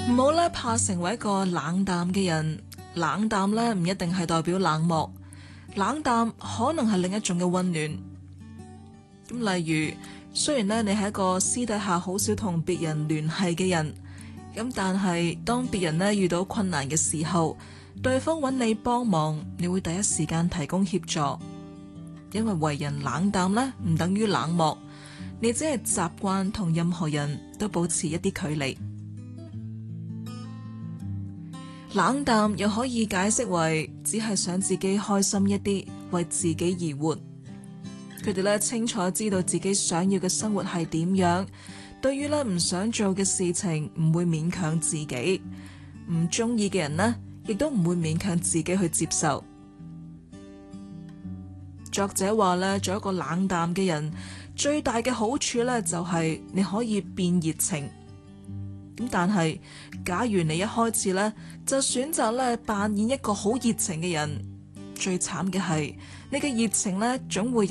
唔好咧怕成為一個冷淡嘅人，冷淡咧唔一定係代表冷漠，冷淡可能係另一種嘅溫暖。咁例如，雖然咧你係一個私底下好少同別人聯繫嘅人，咁但係當別人咧遇到困難嘅時候，對方揾你幫忙，你會第一時間提供協助。因為為人冷淡咧唔等於冷漠，你只係習慣同任何人都保持一啲距離。冷淡又可以解釋為只係想自己開心一啲，為自己而活。佢哋咧清楚知道自己想要嘅生活係點樣，對於咧唔想做嘅事情唔會勉強自己，唔中意嘅人呢亦都唔會勉強自己去接受。作者話咧，做一個冷淡嘅人，最大嘅好處咧就係你可以變熱情。咁但係，假如你一開始咧就選擇咧扮演一個好熱情嘅人，最慘嘅係你嘅熱情咧總會